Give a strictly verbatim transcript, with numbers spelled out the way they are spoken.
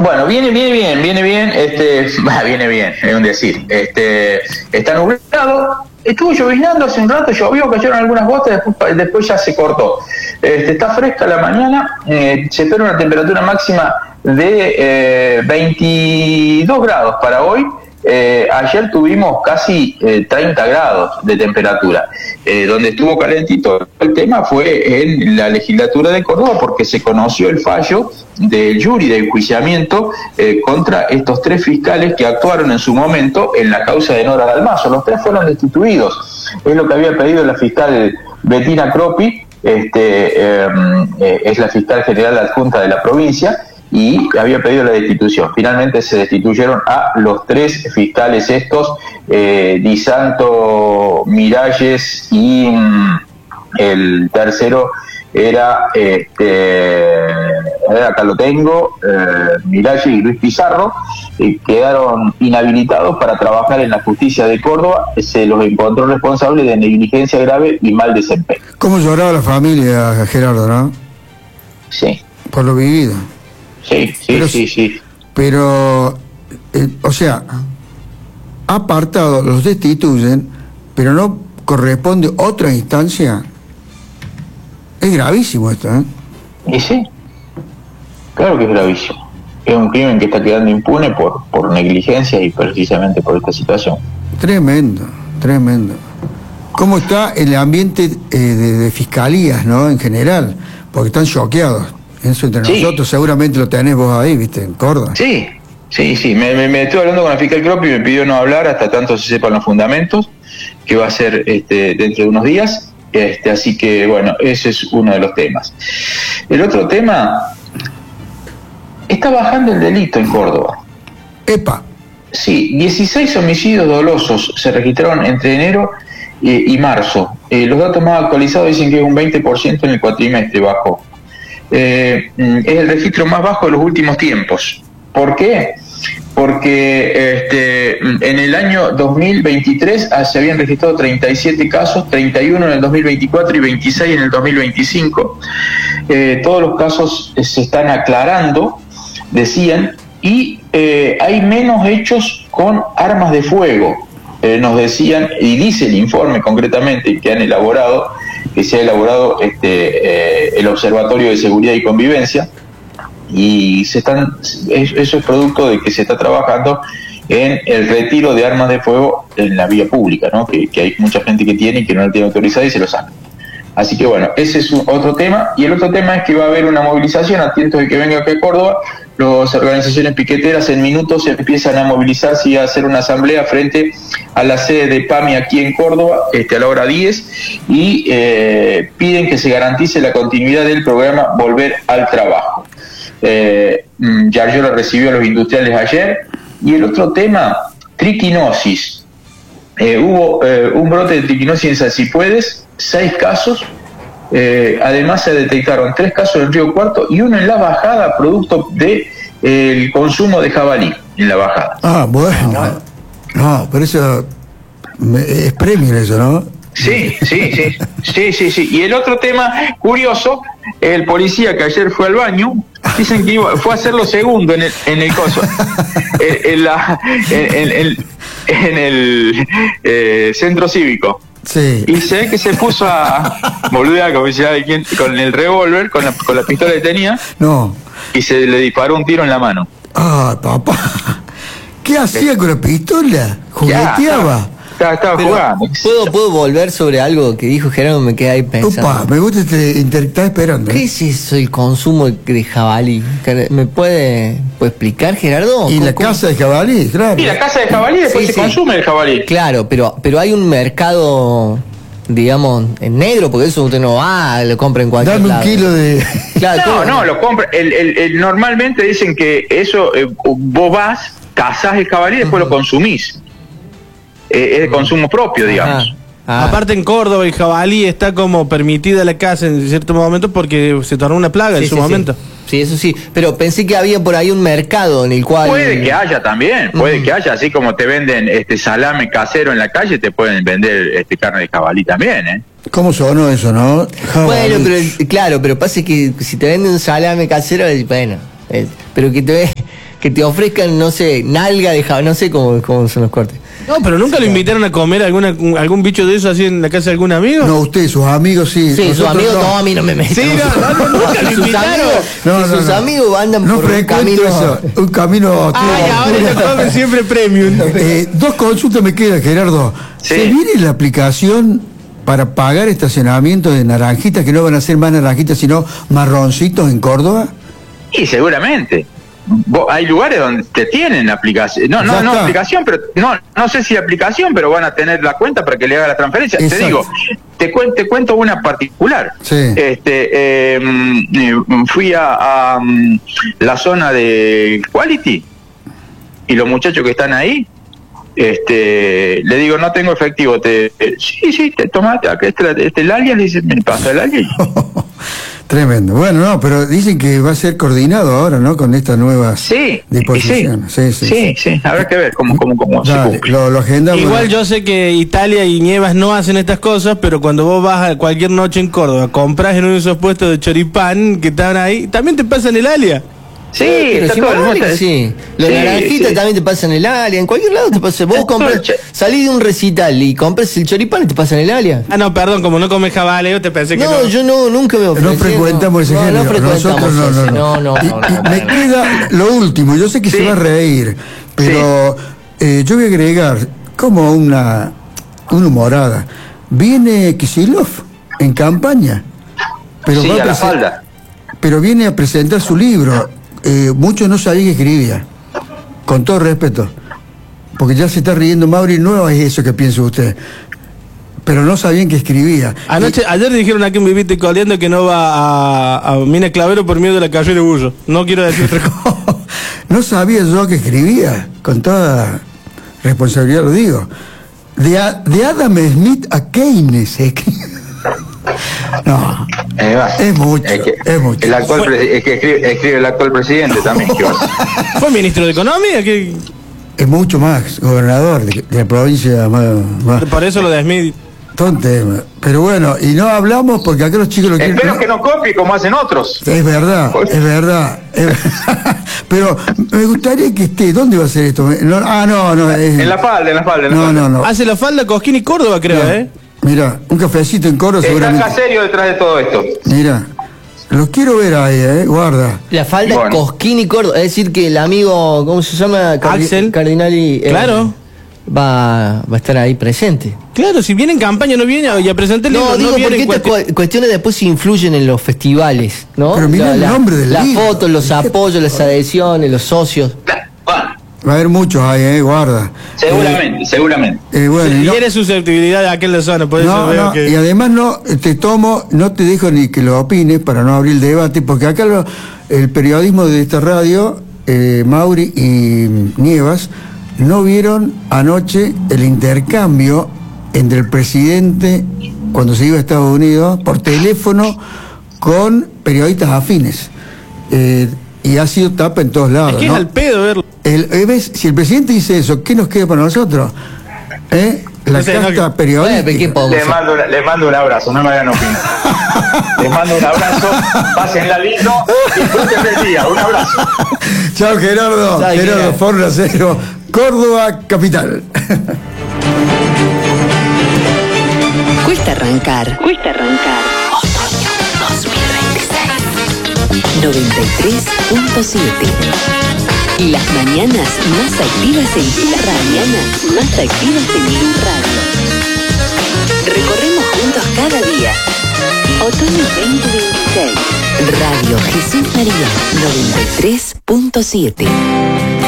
Bueno, viene, viene bien, viene bien, este, bah, viene bien, es un decir, este, está nublado, estuvo lloviznando hace un rato, llovió, cayeron algunas gotas, después, después ya se cortó. Este, está fresca la mañana, eh, se espera una temperatura máxima de eh, veintidós grados para hoy. Eh, ayer tuvimos casi eh, treinta grados de temperatura. Eh, donde estuvo calentito el tema fue en la legislatura de Córdoba, porque se conoció el fallo del jury de enjuiciamiento eh, contra estos tres fiscales que actuaron en su momento en la causa de Nora Dalmazo. Los tres fueron destituidos. Es lo que había pedido la fiscal Bettina Croppi, este, eh, eh, es la fiscal general adjunta de la provincia, y había pedido la destitución. Finalmente se destituyeron a los tres fiscales estos, eh, Di Santo, Miralles y mm, el tercero era, este, acá lo tengo, eh, Miralles y Luis Pizarro, eh, quedaron inhabilitados para trabajar en la justicia de Córdoba. Se los encontró responsables de negligencia grave y mal desempeño. ¿Cómo lloraba la familia, Gerardo, no? Sí. Por lo vivido. Sí, sí, pero, sí, sí. Pero, eh, o sea, apartado, los destituyen, pero no corresponde otra instancia. Es gravísimo esto, ¿eh? Y sí, claro que es gravísimo. Es un crimen que está quedando impune por, por negligencia y precisamente por esta situación. Tremendo, tremendo. ¿Cómo está el ambiente eh, de, de fiscalías, no, en general? Porque están choqueados. Eso entre sí. Nosotros seguramente lo tenés vos ahí, ¿viste? En Córdoba. Sí, sí, sí. Me, me, me estuve hablando con la fiscal Croppi y me pidió no hablar hasta tanto se sepan los fundamentos, que va a ser este, dentro de unos días. Este, así que, bueno, ese es uno de los temas. El otro tema, está bajando el delito en Córdoba. ¡Epa! Sí, dieciséis homicidios dolosos se registraron entre enero y, y marzo. Eh, los datos más actualizados dicen que es un veinte por ciento en el cuatrimestre bajo. Eh, es el registro más bajo de los últimos tiempos. ¿Por qué? Porque este, en el año dos mil veintitrés ah, se habían registrado treinta y siete casos, treinta y uno en el dos mil veinticuatro y veintiséis en el dos mil veinticinco. Eh, todos los casos eh, se están aclarando, decían, y eh, hay menos hechos con armas de fuego. Eh, nos decían, y dice el informe concretamente que han elaborado, que se ha elaborado este, eh, el Observatorio de Seguridad y Convivencia, y se están, eso es producto de que se está trabajando en el retiro de armas de fuego en la vía pública, ¿no? que, que hay mucha gente que tiene y que no la tiene autorizada y se lo saca. Así que bueno, ese es otro tema. Y el otro tema es que va a haber una movilización, atentos de que venga aquí a Córdoba. Las organizaciones piqueteras en minutos empiezan a movilizarse y a hacer una asamblea frente a la sede de PAMI aquí en Córdoba, este, a la hora diez, y eh, piden que se garantice la continuidad del programa Volver al Trabajo. Eh, Yarlora recibió a los industriales ayer. Y el otro tema, triquinosis. Eh, hubo eh, un brote de triquinosis en Salsipuedes, seis casos. Eh, además se detectaron tres casos en Río Cuarto y uno en La Bajada, producto de eh, el consumo de jabalí en La Bajada. Ah, bueno. No, pero eso es premio eso, ¿no? Sí, sí, sí, sí, sí, sí. Y el otro tema curioso, el policía que ayer fue al baño, dicen que iba, fue a hacer lo segundo en el, en el coso, en, en, la, en, en, en, en el eh, centro cívico. Sí. Y se ve que se puso a boludear como decía, con el revólver, con la, con la pistola que tenía. No. Y se le disparó un tiro en la mano. Ah, papá. ¿Qué hacía con la pistola? ¿Jugueteaba? Estaba, estaba jugando. ¿Puedo, ¿Puedo volver sobre algo que dijo Gerardo? Me quedé ahí pensando. Opa, me gusta este inter... Está esperando. ¿Qué es eso, el consumo de jabalí? ¿Me puede, puede explicar, Gerardo? ¿Y la caza de jabalí? Claro. Y la caza de jabalí, después sí, se sí. consume el jabalí. Claro, pero, pero hay un mercado, digamos, en negro, porque eso usted no va, lo compra en cualquier Dame lado. un kilo de... Claro, no, ¿cómo? no, lo compra. El, el, el, normalmente dicen que eso, eh, vos vas, cazás el jabalí y después uh-huh. lo consumís. Eh, es de consumo propio, digamos. Ah. Aparte en Córdoba el jabalí está como permitida la caza en cierto momento porque se tornó una plaga sí, en su sí, momento. Sí. sí, eso sí, pero pensé que había por ahí un mercado en el cual... Puede que haya también, puede mm. que haya, así como te venden este salame casero en la calle, te pueden vender este carne de jabalí también, ¿eh? ¿Cómo sonó eso, no? Jabalí. Bueno, pero claro, pero pasa que si te venden un salame casero, bueno, es, pero que te que te ofrezcan, no sé, nalga de jabalí, no sé cómo, cómo son los cortes. No, pero nunca lo invitaron a comer alguna, algún bicho de eso así en la casa de algún amigo. No, usted, sus amigos sí. Sí, sus amigos, no. no, a mí no me meten. Sí, no, no, no, nunca lo sus invitaron. amigos, No, si no, sus no. amigos andan No por un frecuento camino. eso, un camino. Ay, ahora lo comen siempre premium. Eh, dos consultas me quedan, Gerardo. Sí. ¿Se viene la aplicación para pagar estacionamiento de naranjitas, que no van a ser más naranjitas, sino marroncitos en Córdoba? Y seguramente. Vos- hay lugares donde te tienen aplicación, no, Ya no, no está. aplicación, pero no, no sé si aplicación, pero van a tener la cuenta para que le haga la transferencia. Exacto. Te digo, te, cuen- te cuento una particular. Sí. Este, eh, mm, eh, fui a, a, mm, la zona de Quality y los muchachos que están ahí, este, le digo, no tengo efectivo, te, eh, sí, sí, te tomate, acá está este, el alias, le dice, me pasa el alias. Tremendo. Bueno, no, pero dicen que va a ser coordinado ahora, ¿no? Con estas nuevas Sí, disposiciones. Sí, sí, sí, sí, habrá que ver cómo, cómo, cómo se Dale, cumple. lo, lo agendamos. Igual yo sé que Italia y Nievas no hacen estas cosas, pero cuando vos vas a cualquier noche en Córdoba, compras en uno de esos puestos de choripán que estaban ahí, también te pasan el alia. Sí, pero está si todo el más mundo. vale que sí. Los Sí, naranjitas sí. también te pasan el alia, en cualquier lado te pasa. Vos Está todo compras, el che- salís de un recital y compras el choripán y te pasan el alia. Ah, no, perdón, como no comes jabaleo, te pensé que no. No, yo no, nunca me ofrecí. No frecuentamos ese no, género. no frecuentamos Nosotros no, ese. no, no. no, no, Y- no, y no, me no. queda lo último. Yo sé que Sí. se va a reír, pero eh, yo voy a agregar como una, una humorada. Viene Kicillof en campaña, pero Sí, va a la presen- falda. pero viene a presentar su libro. Eh, muchos no sabían que escribía, con todo respeto, porque ya se está riendo Mauri, no es eso que piensa usted, pero no sabían que escribía. Anoche, ayer dijeron aquí en Vivite Coleando que no va a, a Mina Clavero por miedo de la calle de Bullo. No quiero decir otra cosa. No sabía yo que escribía, con toda responsabilidad lo digo. De, a- de Adam Smith a Keynes escribe. No, Eh, va. Es mucho, que, es mucho. El actual pre- es que escribe, escribe el actual presidente también. ¿Qué va a hacer? ¿Fue ministro de Economía? ¿Qué? es mucho más gobernador de, de la provincia más, más Por eso lo de Smith. todo un tema. Pero bueno, y no hablamos porque acá los chicos lo quieren. Espero que no copie como hacen otros. Es verdad, es verdad. es verdad. Pero me gustaría que esté. ¿Dónde va a ser esto? No, ah, no, no. es- En la falda, en la falda. En la No, falda. no, no. Hace la falda Cosquín y Córdoba, creo, Mira, ¿eh? mira, un cafecito en Coro Está seguramente. Caserio detrás de todo esto. Mira, los quiero ver ahí, eh, guarda. La falda Bueno. Cosquín y Córdoba. Es decir, que el amigo, ¿cómo se llama? Cardi- Axel. Cardinali. eh, Claro. Va, va a estar ahí presente. Claro, si viene en campaña, no viene y a presentar el libro, No, digo viene porque en estas cualquier- cu- cuestiones después influyen en los festivales, ¿no? Pero mirá el nombre del Las libro. fotos, los apoyos, las adhesiones, los socios. Bueno, Va a haber muchos ahí, eh, guarda. seguramente, seguramente. Eh, bueno, y Y no- eres susceptibilidad de aquel de zona, por eso No, veo no, que... y además no te tomo, no te dejo ni que lo opines para no abrir el debate, porque acá lo- el periodismo de esta radio, eh, Mauri y Nievas, no vieron anoche el intercambio entre el presidente, cuando se iba a Estados Unidos, por teléfono con periodistas afines. Eh, y ha sido tapa en todos lados. Es que ¿no? es al pedo verlo. El- eh, ¿ves? Si el presidente dice eso, ¿qué nos queda para nosotros? ¿Eh? La No sé, no, casta que- Bueno, periodística. ¿qué podemos Les hacer? mando, una- les mando un abrazo, no me hagan opinar. Les mando un abrazo, pásenla lindo, disfruten del día, un abrazo. Chao, Gerardo. Chao, Gerardo Gerardo. Forna Cero, Córdoba, capital. Cuesta arrancar. Cuesta arrancar. Otoño dos mil veintiséis. noventa y tres punto siete. Y las mañanas más activas en tu radio. Más activas en tu radio. Recorremos juntos cada día. Otoño veinte veintiséis. Radio Jesús María noventa y tres punto siete.